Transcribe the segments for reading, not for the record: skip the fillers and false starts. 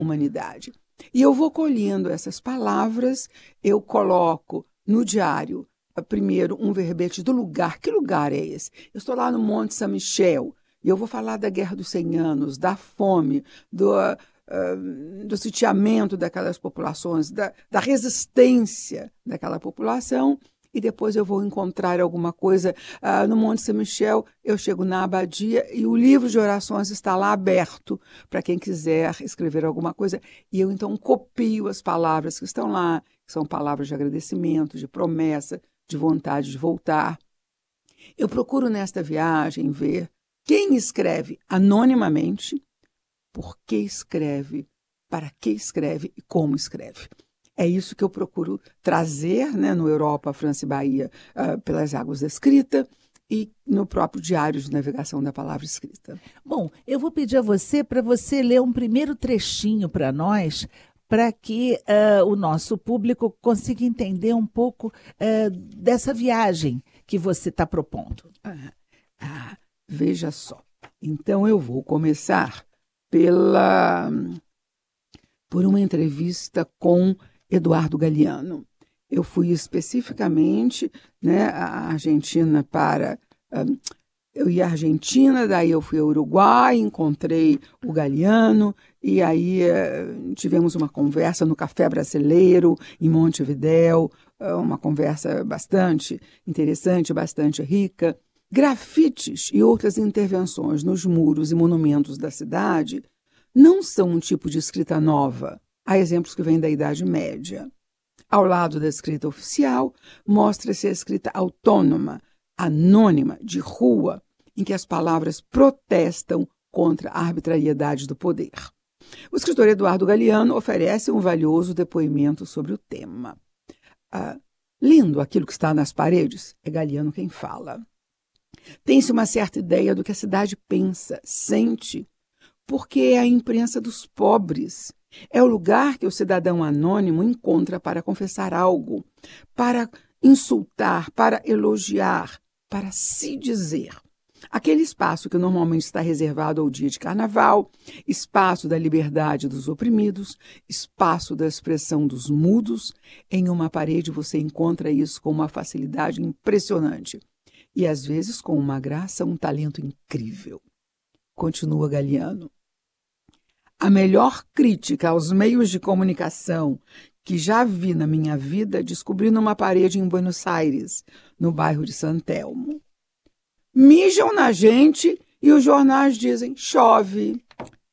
humanidade. E eu vou colhendo essas palavras, eu coloco no diário, primeiro, um verbete do lugar. Que lugar é esse? Eu estou lá no Monte São Michel, e eu vou falar da Guerra dos 100 Anos, da fome, do sitiamento daquelas populações, da resistência daquela população, e depois eu vou encontrar alguma coisa no Monte São Michel. Eu chego na abadia e o livro de orações está lá aberto para quem quiser escrever alguma coisa, e eu então copio as palavras que estão lá, que são palavras de agradecimento, de promessa, de vontade de voltar. Eu procuro nesta viagem ver quem escreve anonimamente, por que escreve, para que escreve e como escreve. É isso que eu procuro trazer, né, no Europa, França e Bahia, pelas águas da escrita, e no próprio diário de navegação da palavra escrita. Bom, eu vou pedir a você para você ler um primeiro trechinho para nós, para que o nosso público consiga entender um pouco dessa viagem que você está propondo. Veja só. Então, eu vou começar por uma entrevista com Eduardo Galeano. Eu fui especificamente, né, à Argentina eu ia à Argentina, daí eu fui ao Uruguai, encontrei o Galeano, e aí tivemos uma conversa no Café Brasileiro, em Montevidéu, uma conversa bastante interessante, bastante rica. Grafites e outras intervenções nos muros e monumentos da cidade não são um tipo de escrita nova. Há exemplos que vêm da Idade Média. Ao lado da escrita oficial, mostra-se a escrita autônoma, anônima, de rua, em que as palavras protestam contra a arbitrariedade do poder. O escritor Eduardo Galeano oferece um valioso depoimento sobre o tema. Lendo aquilo que está nas paredes, é Galeano quem fala. Tem-se uma certa ideia do que a cidade pensa, sente, porque é a imprensa dos pobres. É o lugar que o cidadão anônimo encontra para confessar algo, para insultar, para elogiar, para se dizer. Aquele espaço que normalmente está reservado ao dia de carnaval, espaço da liberdade dos oprimidos, espaço da expressão dos mudos, em uma parede você encontra isso com uma facilidade impressionante e, às vezes, com uma graça, um talento incrível. Continua Galeano. A melhor crítica aos meios de comunicação que já vi na minha vida descobri numa parede em Buenos Aires, no bairro de San Telmo. Mijam na gente e os jornais dizem, chove.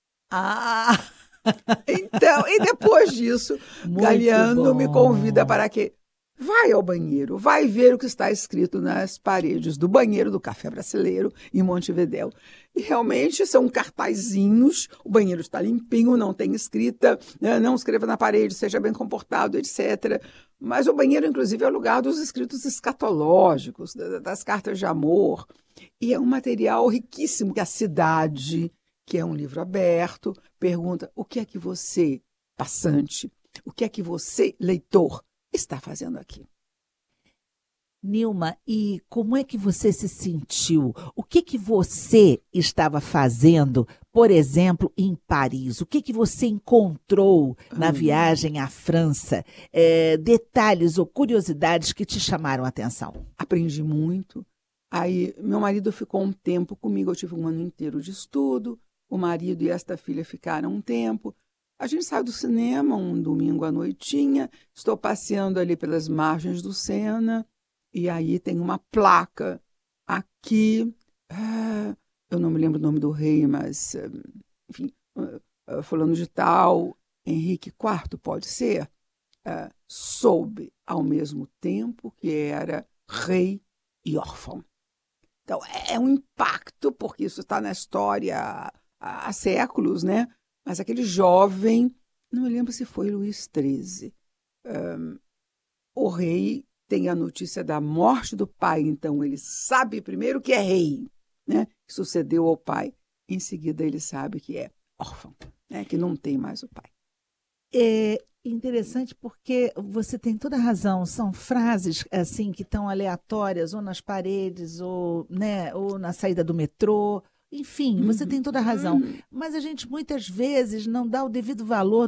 Então, e depois disso, Galeano me convida para que vai ao banheiro, vai ver o que está escrito nas paredes do banheiro do Café Brasileiro em Montevidéu. E realmente são cartazinhos, o banheiro está limpinho, não tem escrita, não escreva na parede, seja bem comportado, etc. Mas o banheiro, inclusive, é o lugar dos escritos escatológicos, das cartas de amor. E é um material riquíssimo que a cidade, que é um livro aberto, pergunta o que é que você, passante, o que é que você, leitor, está fazendo aqui. Nilma, e como é que você se sentiu? O que você estava fazendo, por exemplo, em Paris? O que você encontrou na viagem à França? Detalhes ou curiosidades que te chamaram a atenção? Aprendi muito. Aí, meu marido ficou um tempo comigo, eu tive um ano inteiro de estudo, o marido e esta filha ficaram um tempo. A gente saiu do cinema um domingo à noitinha, estou passeando ali pelas margens do Sena, e aí tem uma placa aqui, eu não me lembro o nome do rei, mas, enfim, fulano de tal, Henrique IV, pode ser, soube ao mesmo tempo que era rei e órfão. Então, é um impacto, porque isso está na história há séculos, né? Mas aquele jovem, não me lembro se foi Luís XIII, o rei tem a notícia da morte do pai, então ele sabe primeiro que é rei, né? Que sucedeu ao pai. Em seguida ele sabe que é órfão, né? Que não tem mais o pai. É interessante porque você tem toda a razão, são frases assim que estão aleatórias, ou nas paredes, ou, né, ou na saída do metrô, Enfim, você tem toda a razão. Mas a gente muitas vezes não dá o devido valor